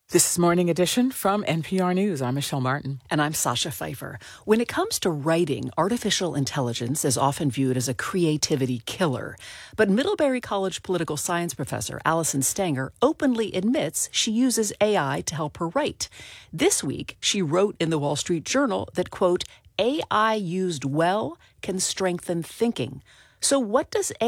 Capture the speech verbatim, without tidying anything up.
This is Morning Edition from N P R News. I'm Michelle Martin. And I'm Sasha Pfeiffer. When it comes to writing, artificial intelligence is often viewed as a creativity killer. But Middlebury College political science professor Allison Stanger openly admits she uses A I to help her write. This week, she wrote in the Wall Street Journal that, quote, A I used well can strengthen thinking. So what does A I